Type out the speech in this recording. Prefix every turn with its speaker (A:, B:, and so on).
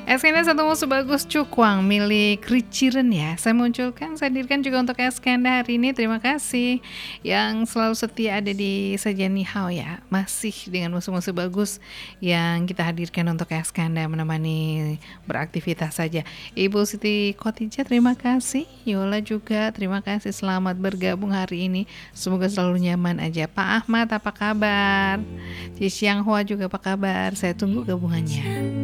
A: Eskenda satu musuh bagus cukuang milik Riciren ya. Saya munculkan, saya hadirkan juga untuk Eskenda hari ini. Terima kasih yang selalu setia ada di Sajian Nihao ya. Masih dengan musuh-musuh bagus yang kita hadirkan untuk Eskenda menemani beraktivitas saja. Ibu Siti Khotijah terima kasih. Yola juga terima kasih, selamat bergabung hari ini. Semoga selalu nyaman aja. Pak Ahmad apa kabar? Ci Xianghua juga apa kabar? Saya tunggu gabungannya.